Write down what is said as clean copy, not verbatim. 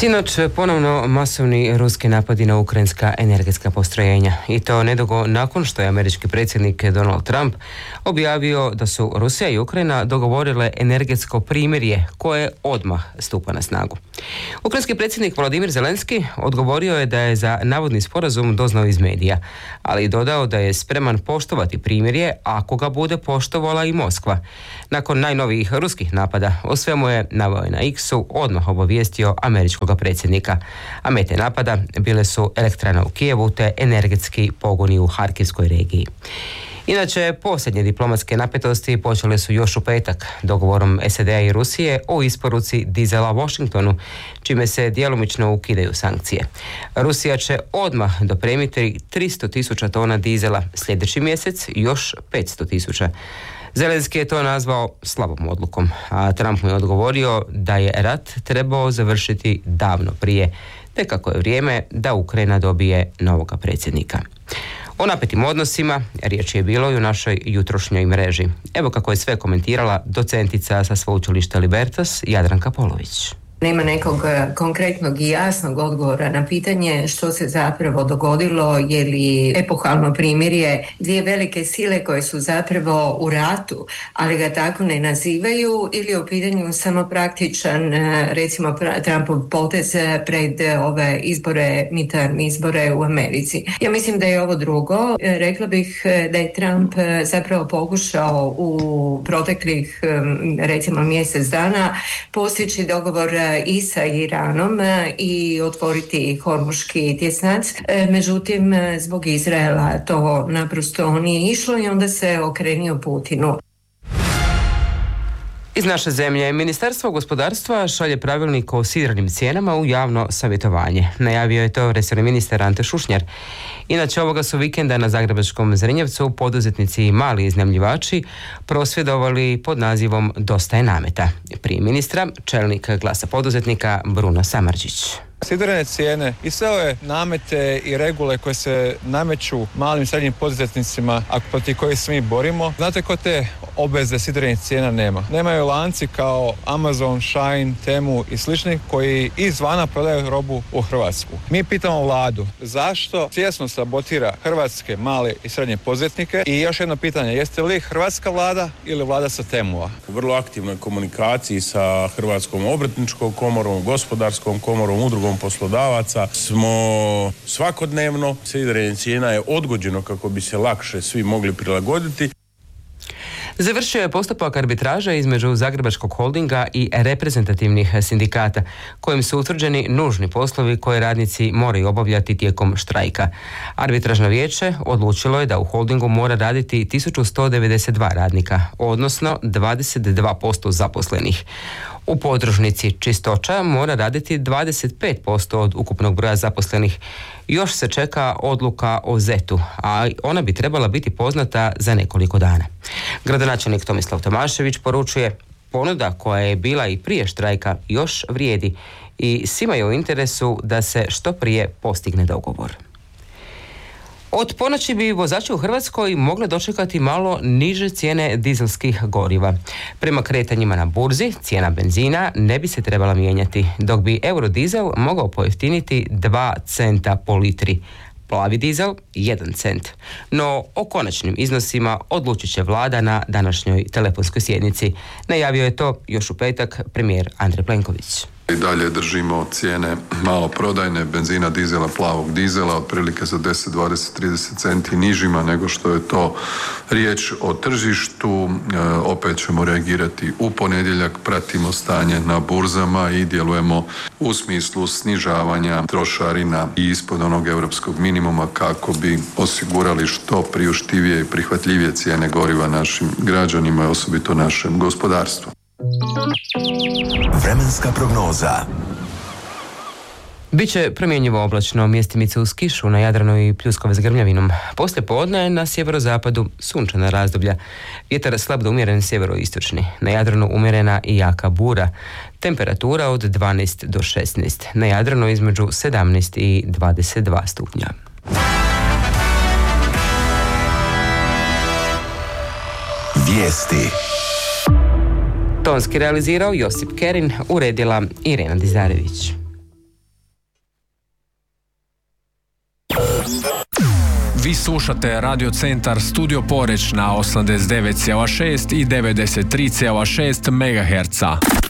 Sinoć ponovno masovni ruski napadi na ukrajinska energetska postrojenja i to nedugo nakon što je američki predsjednik Donald Trump objavio da su Rusija i Ukrajina dogovorile energetsko primirje koje odmah stupa na snagu. Ukrajinski predsjednik Volodymyr Zelenski odgovorio je da je za navodni sporazum doznao iz medija, ali dodao da je spreman poštovati primirje ako ga bude poštovala i Moskva. Nakon najnovijih ruskih napada o svemu je naveo na X-u odmah obavijestio američkog predsjednika. A mete napada bile su elektrana u Kijevu te energetski pogoni u Harkivskoj regiji. Inače, posljednje diplomatske napetosti počele su još u petak dogovorom SAD-a i Rusije o isporuci dizela Washingtonu, čime se djelomično ukidaju sankcije. Rusija će odmah dopremiti 300.000 tona dizela, sljedeći mjesec još 500.000. Zelenski je to nazvao slabom odlukom, a Trump mu je odgovorio da je rat trebao završiti davno prije, te kako je vrijeme da Ukrajina dobije novoga predsjednika. O napetim odnosima riječ je bilo i u našoj jutrošnjoj mreži. Evo kako je sve komentirala docentica sa sveučilišta Libertas Jadranka Polović. Nema nekog konkretnog i jasnog odgovora na pitanje što se zapravo dogodilo, je li epohalno primirje dvije velike sile koje su zapravo u ratu, ali ga tako ne nazivaju, ili u pitanju samo praktičan, recimo Trumpov potez pred ove izbore, midterm izbore u Americi. Ja mislim da je ovo drugo. Rekla bih da je Trump zapravo pokušao u proteklih recimo mjesec dana postići dogovor i sa Iranom i otvoriti Hormuški tjesnac. Međutim, zbog Izraela to naprosto nije išlo i onda se okrenio Putinu. Iz naše zemlje Ministarstvo gospodarstva šalje pravilnik o sidrenim cijenama u javno savjetovanje. Najavio je to resorni ministar Ante Šušnjar. Inače, ovoga su vikenda na zagrebačkom Zrinjevcu poduzetnici i mali iznajmljivači prosvjedovali pod nazivom Dosta je nameta. Prije ministra, čelnik Glasa poduzetnika Bruno Samardžić. Sidrene cijene i sve ove namete i regule koje se nameću malim i srednjim poduzetnicima, a protiv kojih se mi borimo, znate ko te obveze sidrenih cijena nema? Nemaju lanci kao Amazon, Shein, Temu i slični koji izvana prodaju robu u Hrvatsku. Mi pitamo vladu zašto svjesno sabotira hrvatske male i srednje poduzetnike i još jedno pitanje, jeste li hrvatska vlada ili vlada sa Temua? U vrlo aktivnoj komunikaciji sa Hrvatskom obrtničkom komorom, gospodarskom komorom, udrugom poslodavaca smo svakodnevno. Sidrenje cijena je odgođeno kako bi se lakše svi mogli prilagoditi. Završio je postupak arbitraže između Zagrebačkog holdinga i reprezentativnih sindikata, kojim su utvrđeni nužni poslovi koje radnici moraju obavljati tijekom štrajka. Arbitražno vijeće odlučilo je da u holdingu mora raditi 1192 radnika, odnosno 22% zaposlenih. U podružnici Čistoća mora raditi 25% od ukupnog broja zaposlenih. Još se čeka odluka o ZET-u, a ona bi trebala biti poznata za nekoliko dana. Gradonačelnik Tomislav Tomašević poručuje, ponuda koja je bila i prije štrajka još vrijedi i svima je u interesu da se što prije postigne dogovor. Od ponoći bi vozači u Hrvatskoj mogli dočekati malo niže cijene dizelskih goriva. Prema kretanjima na burzi, cijena benzina ne bi se trebala mijenjati, dok bi eurodizel mogao pojeftiniti 2 centa po litri. Plavi dizel 1 cent. No o konačnim iznosima odlučit će vlada na današnjoj telefonskoj sjednici. Najavio je to još u petak premijer Andrej Plenković. I dalje držimo cijene maloprodajne benzina, dizela, plavog dizela otprilike za 10, 20, 30 centi nižima nego što je to riječ o tržištu. Opet ćemo reagirati u ponedjeljak, pratimo stanje na burzama i djelujemo u smislu snižavanja trošarina i ispod onog europskog minimuma kako bi osigurali što priuštivije i prihvatljivije cijene goriva našim građanima i osobito našem gospodarstvu. Vremenska prognoza. Biće promjenjivo oblačno, mjestimice uz kišu na Jadranu i pljuskove s grmljavinom. Poslije podne na sjeverozapadu sunčana razdoblja. Vjetar slab do umjeren sjeveroistočni. Na Jadranu umjerena i jaka bura. Temperatura od 12 do 16. Na Jadranu između 17 i 22 stupnja. Vijesti. Tonski realizirao Josip Kerin, uredila Irena Dizarević. Vi slušate Radio Centar Studio Poreč na 89,6 i 93,6 MHz.